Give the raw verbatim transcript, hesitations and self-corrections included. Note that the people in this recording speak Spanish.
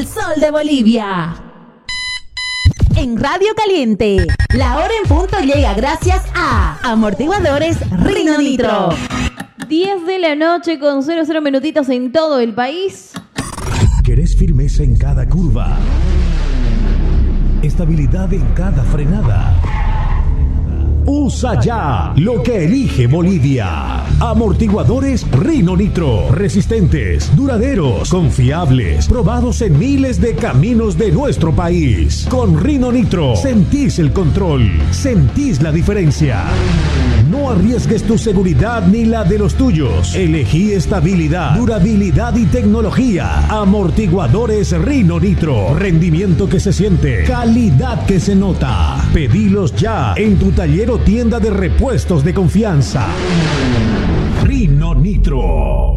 sol de Bolivia. En Radio Caliente, la hora en punto llega gracias a Amortiguadores Rino Nitro. diez de la noche con cero cero minutitos en todo el país. ¿Querés firmeza en cada curva? Estabilidad en cada frenada. Usa ya lo que elige Bolivia. Amortiguadores Rino Nitro. Resistentes, duraderos, confiables, probados en miles de caminos de nuestro país. Con Rino Nitro sentís el control, sentís la diferencia. No arriesgues tu seguridad ni la de los tuyos. Elegí estabilidad, durabilidad y tecnología. Amortiguadores Rino Nitro. Rendimiento que se siente, calidad que se nota. Pedilos ya en tu taller o tienda de repuestos de confianza. Rino Nitro.